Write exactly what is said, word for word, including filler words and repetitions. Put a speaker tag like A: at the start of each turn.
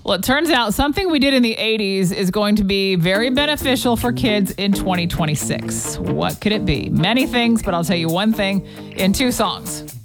A: Well, it turns out something we did in the eighties is going to be very beneficial for kids in twenty twenty-six. What could it be? Many things, but I'll tell you one thing in two songs.